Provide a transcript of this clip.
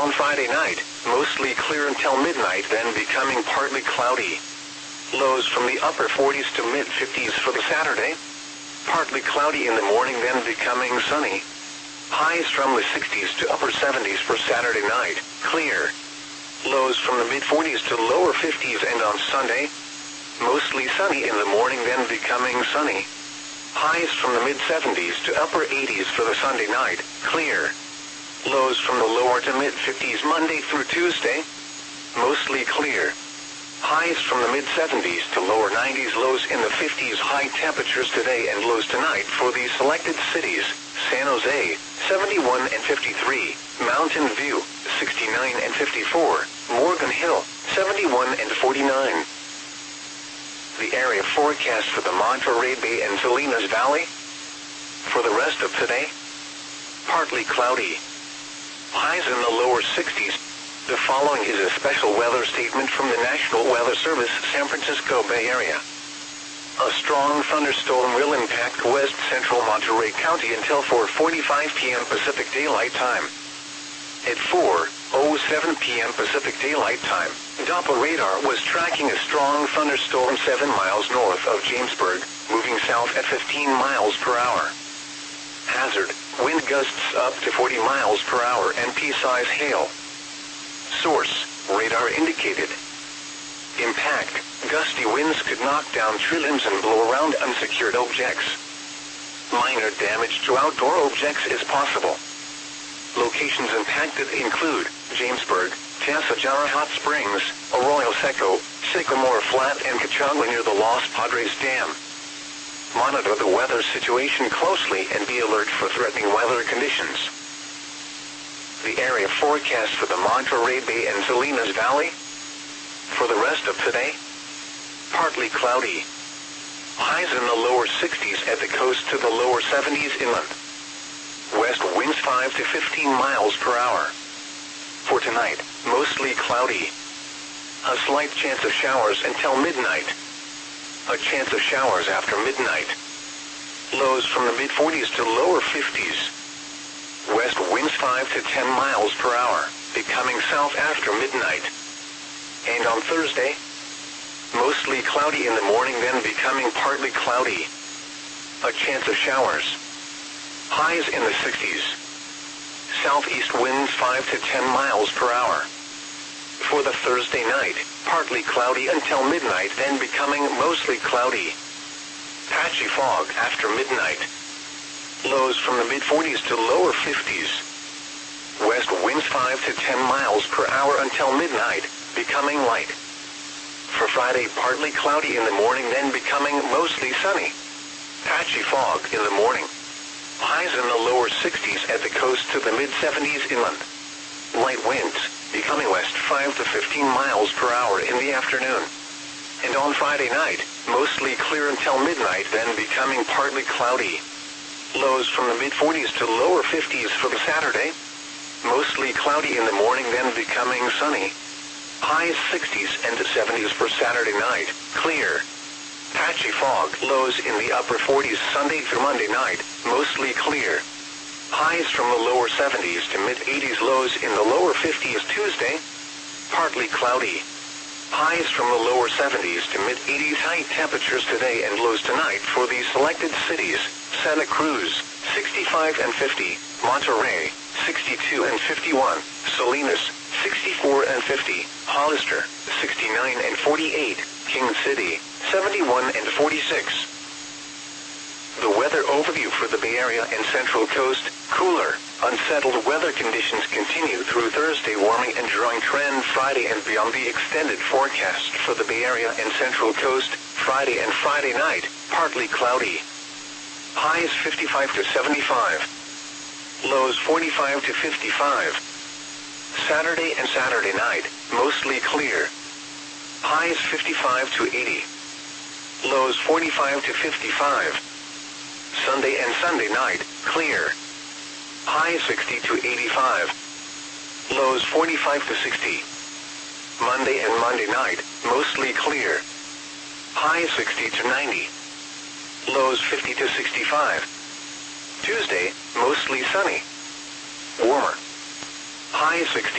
on Friday night, mostly clear until midnight, then becoming partly cloudy. Lows from the upper 40s to mid-50s for the Saturday. Partly cloudy in the morning, then becoming sunny. Highs from the 60s to upper 70s for Saturday night, clear. Lows from the mid-40s to lower 50s, and on Sunday, mostly sunny in the morning, then becoming sunny. Highs from the mid-70s to upper 80s for the Sunday night, clear. Lows from the lower to mid-50s Monday through Tuesday, mostly clear. Highs from the mid-70s to lower 90s, lows in the 50s. High temperatures today and lows tonight for the selected cities: San Jose, 71 and 53, Mountain View, 69 and 54, Morgan Hill, 71 and 49. The area forecast for the Monterey Bay and Salinas Valley. For the rest of today, partly cloudy. Highs in the lower 60s. The following is a special weather statement from the National Weather Service, San Francisco Bay Area. A strong thunderstorm will impact west central Monterey County until 4:45 p.m. Pacific Daylight Time. At 4:07 p.m. Pacific Daylight Time, Doppler radar was tracking a strong thunderstorm 7 miles north of Jamesburg, moving south at 15 miles per hour. Hazard: wind gusts up to 40 miles per hour and pea-size hail. Source: radar indicated. Impact: gusty winds could knock down tree limbs and blow around unsecured objects. Minor damage to outdoor objects is possible. Locations impacted include Jamesburg, Tasajara Hot Springs, Arroyo Seco, Sycamore Flat, and Cachagua near the Los Padres Dam. Monitor the weather situation closely and be alert for threatening weather conditions. The area forecast for the Monterey Bay and Salinas Valley. For the rest of today, partly cloudy. Highs in the lower 60s at the coast to the lower 70s inland. West winds 5 to 15 miles per hour. For tonight, mostly cloudy. A slight chance of showers until midnight. A chance of showers after midnight. Lows from the mid-40s to lower 50s. West winds 5 to 10 miles per hour, becoming south after midnight. And on Thursday, mostly cloudy in the morning, then becoming partly cloudy. A chance of showers. Highs in the 60s. Southeast winds 5 to 10 miles per hour. For the Thursday night, partly cloudy until midnight, then becoming mostly cloudy. Patchy fog after midnight. Lows from the mid-40s to lower 50s. West winds 5 to 10 miles per hour until midnight, becoming light. For Friday, partly cloudy in the morning, then becoming mostly sunny. Patchy fog in the morning. Highs in the lower 60s at the coast to the mid-70s inland. Light winds, becoming west 5 to 15 miles per hour in the afternoon. And on Friday night, mostly clear until midnight, then becoming partly cloudy. Lows from the mid-40s to lower 50s for the Saturday. Mostly cloudy in the morning, then becoming sunny. Highs 60s and 70s for Saturday night, clear. Patchy fog, lows in the upper 40s Sunday through Monday night, mostly clear. Highs from the lower 70s to mid-80s, lows in the lower 50s Tuesday, partly cloudy. Highs from the lower 70s to mid-80s. High temperatures today and lows tonight for the selected cities: Santa Cruz, 65 and 50, Monterey, 62 and 51, Salinas, 64 and 50, Hollister, 69 and 48, King City, 71 and 46. The weather overview for the Bay Area and Central Coast: cooler, unsettled weather conditions continue through Thursday, warming and drying trend Friday and beyond. The extended forecast for the Bay Area and Central Coast: Friday and Friday night, partly cloudy. Highs 55 to 75. Lows 45 to 55. Saturday and Saturday night, mostly clear. Highs 55 to 80. Lows 45 to 55. Sunday and Sunday night, clear. Highs 60 to 85. Lows 45 to 60. Monday and Monday night, mostly clear. Highs 60 to 90. Lows 50 to 65. Tuesday, mostly sunny. Warmer. Highs 60